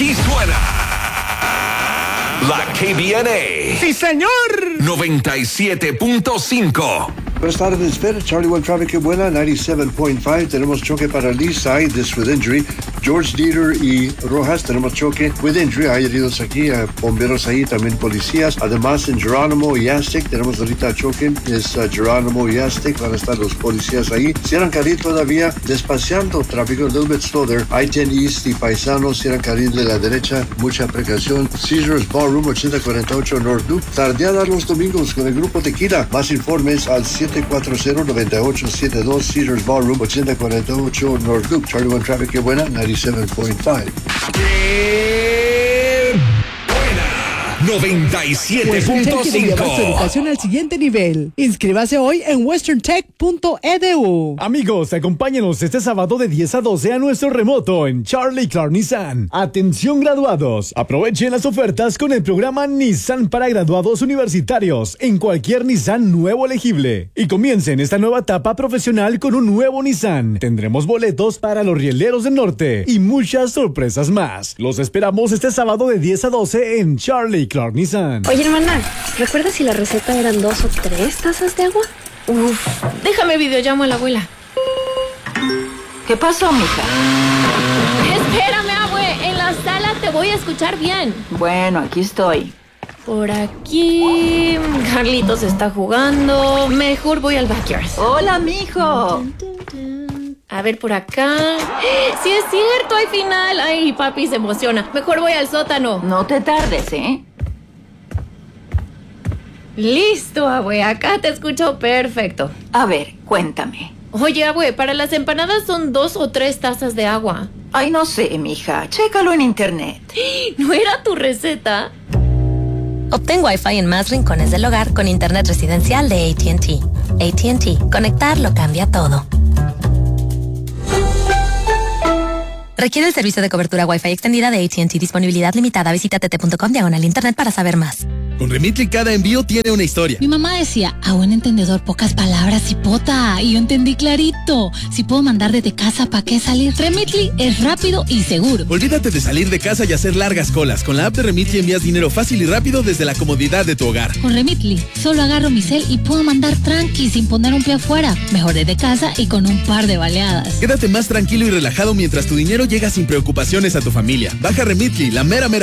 Aquí suena la KBNA. ¡Sí, señor! 97.5. Buenas tardes, Fer. Charlie One Traffic, qué buena, 97.5. Tenemos choque para Lee Side, this with injury. George Dieter y Rojas, tenemos choque with injury. Hay heridos aquí, bomberos ahí, también policías. Además, en Geronimo y Aztec, tenemos ahorita choque. Es Geronimo y Aztec, van a estar los policías ahí. Cierran carril todavía, despaciando tráfico, a little bit slow there. I-10 East y Paisano, cierran carril de la derecha, mucha precaución. Caesars Ballroom, 8048 North Loop. Tardeada los domingos con el grupo Tequila. Más informes al 740-9872 Caesars Ballroom, 8048 North Loop. Charlie One Traffic, qué buena, 97.5. ¡Qué buena! Pues usted quiere llevar su 97.5. educación al siguiente nivel. Inscríbase hoy en westerntech.edu. Amigos, acompáñenos este sábado de 10 a 12 a nuestro remoto en Charlie Clark Nissan. Atención graduados, aprovechen las ofertas con el programa Nissan para graduados universitarios en cualquier Nissan nuevo elegible. Y comiencen esta nueva etapa profesional con un nuevo Nissan. Tendremos boletos para los rieleros del norte y muchas sorpresas más. Los esperamos este sábado de 10 a 12 en Charlie Clark Nissan. Oye, hermana, ¿recuerdas si la receta eran 2 o 3 tazas de agua? Uf, déjame videollamo a la abuela. ¿Qué pasó, mija? Espérame, abue, en la sala te voy a escuchar bien. Bueno, aquí estoy. Por aquí, Carlitos está jugando. Mejor voy al backyard. Hola, mijo. A ver, por acá. Sí es cierto, hay final. Ay, papi se emociona. Mejor voy al sótano. No te tardes, ¿eh? Listo, abue, acá te escucho perfecto. A ver, cuéntame. Oye, abue, para las empanadas son 2 o 3 tazas de agua. Ay, no sé, mija. Chécalo en internet. ¿No era tu receta? Obtén Wi-Fi en más rincones del hogar con internet residencial de AT&T. AT&T. Conectar lo cambia todo. Requiere el servicio de cobertura Wi-Fi extendida de AT&T. Disponibilidad limitada. Visita tt.com/internet para saber más. Con Remitly cada envío tiene una historia. Mi mamá decía, a buen entendedor pocas palabras, cipota. Y yo entendí clarito. Si puedo mandar desde casa, ¿para qué salir? Remitly es rápido y seguro. Olvídate de salir de casa y hacer largas colas. Con la app de Remitly envías dinero fácil y rápido desde la comodidad de tu hogar. Con Remitly, solo agarro mi cel y puedo mandar tranqui sin poner un pie afuera. Mejor desde casa y con un par de baleadas. Quédate más tranquilo y relajado mientras tu dinero llega sin preocupaciones a tu familia. Baja Remitly, la mera